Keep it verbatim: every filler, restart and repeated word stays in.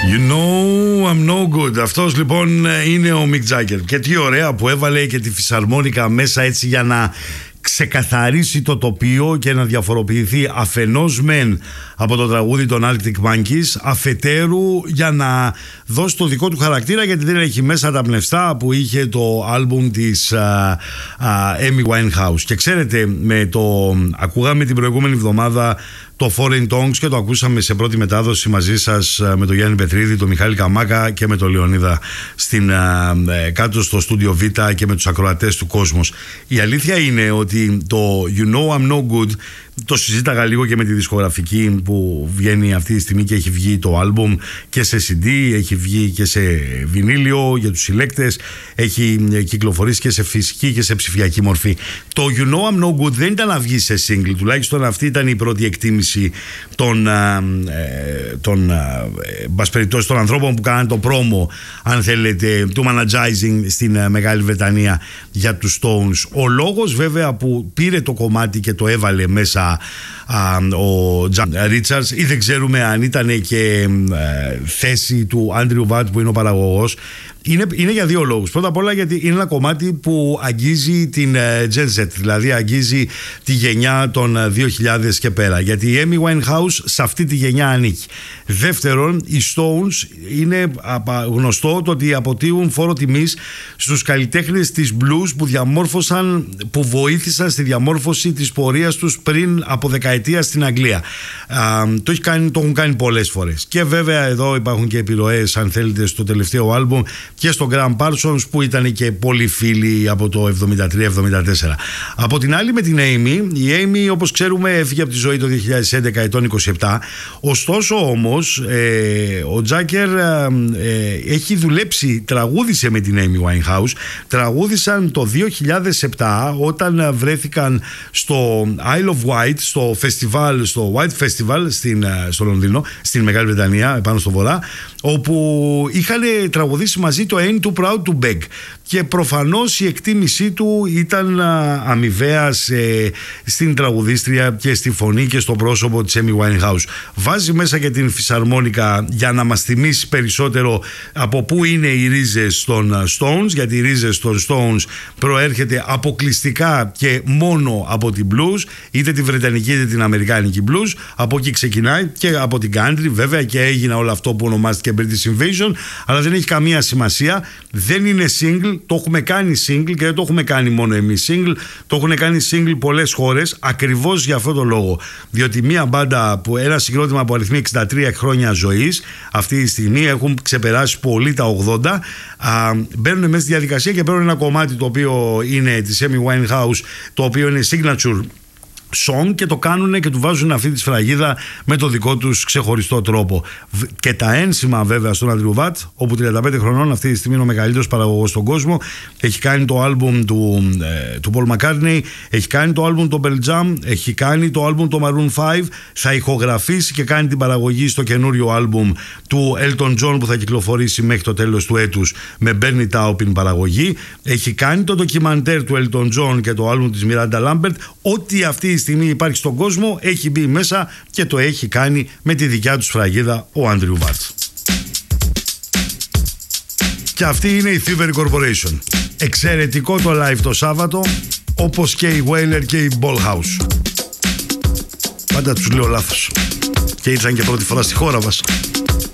You know I'm no good. Αυτός λοιπόν είναι ο Mick Jagger. Και τι ωραία που έβαλε και τη φυσαρμόνικα μέσα έτσι για να ξεκαθαρίσει το τοπίο και να διαφοροποιηθεί αφενός μεν από το τραγούδι των Arctic Monkeys, αφετέρου για να δώσει το δικό του χαρακτήρα, γιατί δεν έχει μέσα τα πνευστά που είχε το άλμπουμ της uh, uh, Amy Winehouse. Και ξέρετε, με το, ακούγαμε την προηγούμενη εβδομάδα το Foreign Tongues και το ακούσαμε σε πρώτη μετάδοση μαζί σας με τον Γιάννη Πετρίδη, τον Μιχάλη Καμάκα και με τον Λεωνίδα στην, uh, κάτω στο στούντιο Β και με τους ακροατές του Κόσμος. Η αλήθεια είναι ότι το You Know I'm No Good το συζήταγα λίγο και με τη δισκογραφική που βγαίνει αυτή τη στιγμή και έχει βγει το άλμπουμ και σε σι ντι, έχει βγει και σε βινίλιο για τους συλλέκτες, έχει κυκλοφορήσει και σε φυσική και σε ψηφιακή μορφή. Το You Know I'm No Good δεν ήταν να βγει σε single, τουλάχιστον αυτή ήταν η πρώτη εκτίμηση των, των, των, των ανθρώπων που κάναν το πρόμο, αν θέλετε, του managizing στην Μεγάλη Βρετανία για τους Stones. Ο λόγος βέβαια που πήρε το κομμάτι και το έβαλε μέσα Α, ο Τζαν Ρίτσαρντς, ή δεν ξέρουμε αν ήταν και ε, θέση του Άντριου Βατ που είναι ο παραγωγός, είναι, είναι για δύο λόγους. Πρώτα απ' όλα γιατί είναι ένα κομμάτι που αγγίζει την ε, Gen Z, δηλαδή αγγίζει τη γενιά των ε, δύο χιλιάδες και πέρα, γιατί η Amy Winehouse σε αυτή τη γενιά ανήκει. Δεύτερον, οι Stones είναι γνωστό το ότι αποτείουν φόρο τιμής στους καλλιτέχνες της blues που διαμόρφωσαν, που βοήθησαν στη διαμόρφωση της πορείας τους πριν από δεκαετία στην Αγγλία. Α, το, έχει κάνει, το έχουν κάνει πολλές φορές. Και βέβαια εδώ υπάρχουν και επιρροές, αν θέλετε, στο τελευταίο άλμπουμ και στο Graham Parsons που ήταν και πολύ φίλοι από το εβδομήντα τρία εβδομήντα τέσσερα. Από την άλλη, με την Amy, η Amy όπως ξέρουμε έφυγε από τη ζωή το δύο χιλιάδες έντεκα ετών είκοσι επτά. Ωστόσο όμως ε, ο Jagger ε, έχει δουλέψει, τραγούδισε με την Amy Winehouse, τραγούδισαν το δύο χιλιάδες επτά όταν βρέθηκαν στο Isle of Wight, στο φεστιβάλ, στο White Festival στην, στο Λονδίνο, στην Μεγάλη Βρετανία, επάνω στο βορρά, όπου είχαν τραγουδήσει μαζί το Ain't Too Proud to Beg. Και προφανώς η εκτίμησή του ήταν αμοιβαία ε, στην τραγουδίστρια και στη φωνή και στο πρόσωπο της Amy Winehouse. Βάζει μέσα και την φυσαρμόνικα για να μας θυμίσει περισσότερο από πού είναι οι ρίζες των Stones, γιατί οι ρίζες των Stones προέρχεται αποκλειστικά και μόνο από την blues, είτε τη βρετανική είτε την αμερικάνικη blues. Από εκεί ξεκινάει και από την country βέβαια, και έγινε όλο αυτό που ονομάστηκε British Invasion, αλλά δεν έχει καμία σημασία, δεν είναι single. Το έχουμε κάνει single και δεν το έχουμε κάνει μόνο εμείς single, το έχουν κάνει single πολλές χώρες ακριβώς για αυτό το λόγο. Διότι μια μπάντα, που ένα συγκρότημα που αριθμεί εξήντα τρία χρόνια ζωής, αυτή τη στιγμή έχουν ξεπεράσει πολύ τα ογδόντα, α, μπαίνουν μέσα στη διαδικασία και παίρνουν ένα κομμάτι το οποίο είναι της Amy Winehouse, το οποίο είναι signature song, και το κάνουν και του βάζουν αυτή τη σφραγίδα με το δικό τους ξεχωριστό τρόπο. Και τα ένσημα βέβαια στον Άντριου Βατ, όπου τριάντα πέντε χρονών αυτή τη στιγμή είναι ο μεγαλύτερος παραγωγός στον κόσμο, έχει κάνει το άλμπουμ του, ε, του Paul McCartney, έχει κάνει το άλμπουμ το Pearl Jam, έχει κάνει το άλμπουμ το Maroon πέντε, θα ηχογραφήσει και κάνει την παραγωγή στο καινούριο άλμπουμ του Elton John που θα κυκλοφορήσει μέχρι το τέλος του έτους με Bernie Taupin παραγωγή, έχει κάνει το ντοκιμαντέρ του Elton John και το άλμπουμ της Miranda Lambert. Ό,τι αυτή τη στιγμή υπάρχει στον κόσμο έχει μπει μέσα και το έχει κάνει με τη δικιά του σφραγίδα ο Άντριου Βατ. Και αυτή είναι η Thievery Corporation. Εξαιρετικό το live το Σάββατο, όπως και η Wailer και η Ball House. Πάντα τους λέω λάθος και ήρθαν και πρώτη φορά στη χώρα μας.